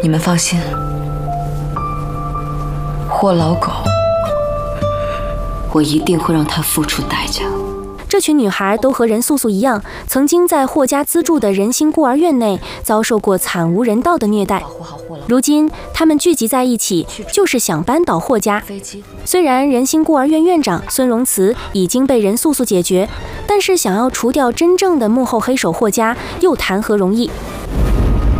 你们放心，霍老狗，我一定会让他付出代价。 这群女孩都和任素素一样，曾经在霍家资助的仁心孤儿院内遭受过惨无人道的虐待。如今，她们聚集在一起，就是想扳倒霍家。虽然仁心孤儿院院长孙荣慈已经被任素素解决，但是想要除掉真正的幕后黑手霍家，又谈何容易？